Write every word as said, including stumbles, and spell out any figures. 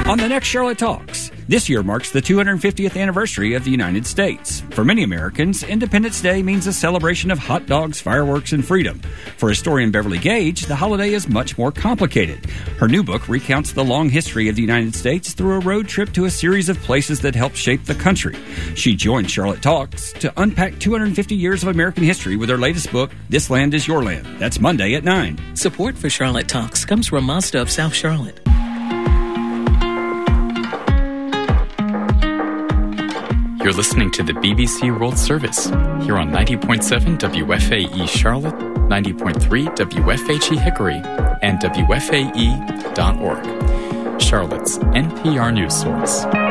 On the next Charlotte Talks, this year marks the two hundred fiftieth anniversary of the United States. For many Americans, Independence Day means a celebration of hot dogs, fireworks, and freedom. For historian Beverly Gage, the holiday is much more complicated. Her new book recounts the long history of the United States through a road trip to a series of places that helped shape the country. She joined Charlotte Talks to unpack two hundred fifty years of American history with her latest book, This Land Is Your Land. That's Monday at nine. Support for Charlotte Talks comes from Mazda of South Charlotte. You're listening to the B B C World Service here on ninety point seven W F A E Charlotte, ninety point three W F H E Hickory, and W F A E dot org, Charlotte's N P R news source.